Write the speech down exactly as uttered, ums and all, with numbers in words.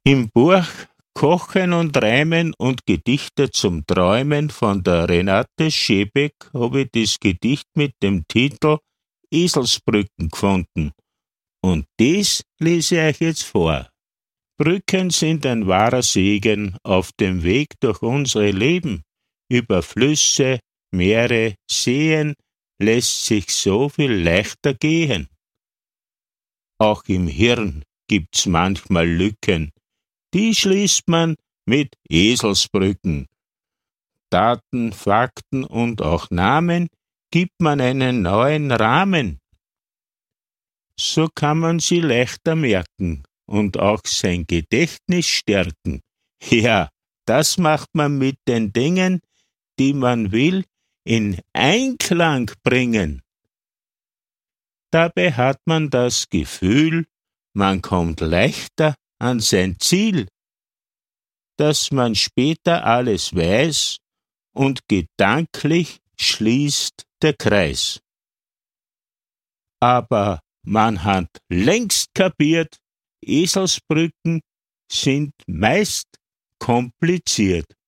Im Buch Kochen und Reimen und Gedichte zum Träumen von der Renate Schebeck habe ich das Gedicht mit dem Titel Eselsbrücken gefunden. Und das lese ich euch jetzt vor. Brücken sind ein wahrer Segen auf dem Weg durch unsere Leben. Über Flüsse, Meere, Seen lässt sich so viel leichter gehen. Auch im Hirn gibt's manchmal Lücken, die schließt man mit Eselsbrücken. Daten, Fakten und auch Namen gibt man einen neuen Rahmen. So kann man sie leichter merken und auch sein Gedächtnis stärken. Ja, das macht man mit den Dingen, die man will, in Einklang bringen. Dabei hat man das Gefühl, man kommt leichter an sein Ziel, dass man später alles weiß und gedanklich schließt der Kreis. Aber man hat längst kapiert, Eselsbrücken sind meist kompliziert.